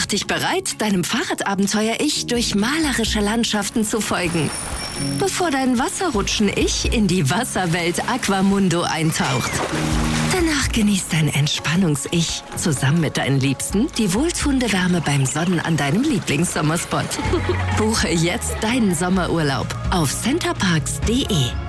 dich bereit, deinem Fahrradabenteuer-Ich durch malerische Landschaften zu folgen, bevor dein Wasserrutschen-Ich in die Wasserwelt Aquamundo eintaucht. Danach genießt dein Entspannungs-Ich zusammen mit deinen Liebsten die wohltuende Wärme beim Sonnen an deinem Lieblingssommerspot. Buche jetzt deinen Sommerurlaub auf centerparks.de.